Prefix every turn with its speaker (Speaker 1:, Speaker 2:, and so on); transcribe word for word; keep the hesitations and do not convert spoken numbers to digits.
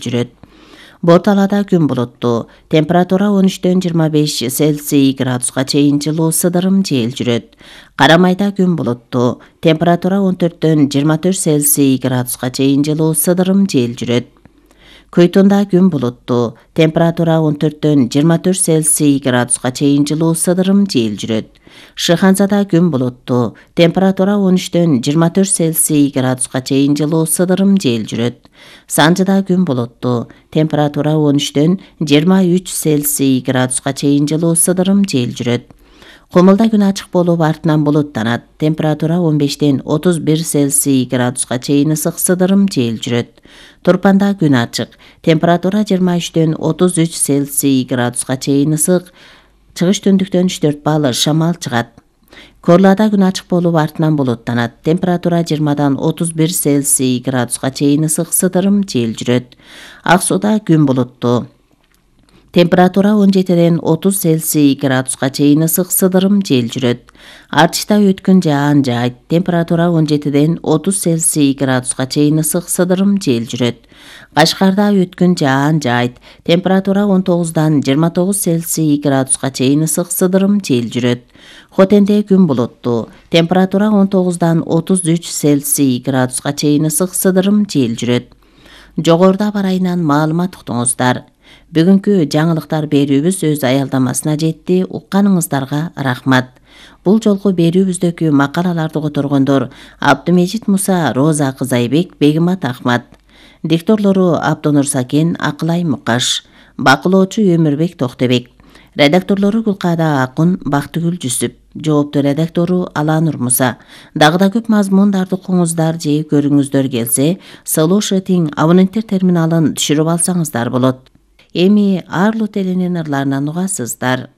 Speaker 1: жел жүрөт. Борталада күн булуттуу, температура он үчтөн жыйырма беш Цельсий градуска чейин жылуу сыдырым жел жүрөт. Карамайда күн булуттуу, температура он төрттөн жыйырма төрт Цельсий градуска чейин жылуу сыдырым жел жүрөт. Көйтүндө күн булуттуу, температура он төрттөн жыйырма төрт Цельсий градуска чейин жылуу сыдырым жел жүрөт. Шыханзада күн булуттуу, температура он үчтөн жыйырма төрт Цельсий градуска чейин жылуу сыдырым жел жүрөт. Санжыда күн булуттуу, температура он үчтөн жыйырма үч Цельсий градуска чейин жылуу сыдырым жел жүрөт. Кумулда күн ачык болуп артынан булуттанат. Температура он бештен отуз бир Цельсий градуска чейин ысык сыдырым жел жүрөт. Турпанда күн ачык. Температура жыйырма үчтөн отуз үч Цельсий градуска чейин ысык. Чыгыш түндүктөн үч төрт балл шамал чыгат. Корлада күн ачык болуп артынан булуттанат. Температура жыйырмадан отуз бир Цельсий градуска чейин ысык сыдырым жел жүрөт. Ак сууда күн булуттуу. Температура он жетиден отуз Цельсий градуска чейин ысык сыдырым жел жүрөт. Артышта өткүн жаан жаайт. Температура он жетиден отуз Цельсий градуска чейин ысык сыдырым жел жүрөт. Кашкарда өткүн жаан жаайт. Температура он тогуздан жыйырма тогуз Цельсий градуска чейин ысык сыдырым жел жүрөт. Хотенде күн булуттуу. Температура он тогуздан отуз үч Цельсий градуска чейин ысык сыдырым жел жүрөт. Жогоруда бар айынан маалымат уктуңуздар. Бүгүнкү жаңылыктар берүүбүз өз аялдамасына жетти. Укканыңыздарга рахмат. Бул жолку берүүбүздөгү макалаларды которгондор Абдымежит Муса, Роза Кызайбек, Бегимат Ахмат. Дикторлору Абдонур Сакен, Акылай Мукаш. Бакылоочу Өмүрбек Токтобек. Редакторлору Гулкада Акун, Бактыгүл Жүсүп. Жоопту редактору Аланур Муса. Дагы да көп мазмундарды окуңуздар же көрүңүздөр келсе, Слушатиң абоненттер терминалын түшүрүп алсаңыздар болот. Эми Арлу теленин ырларынан угасыздар.